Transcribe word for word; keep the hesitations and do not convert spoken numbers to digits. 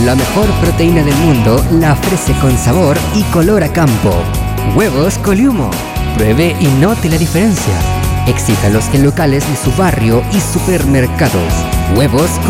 La mejor proteína del mundo la ofrece con sabor y color a campo. Huevos Coliumo. Pruebe y note la diferencia. Exíjalos en locales de su barrio y supermercados. Huevos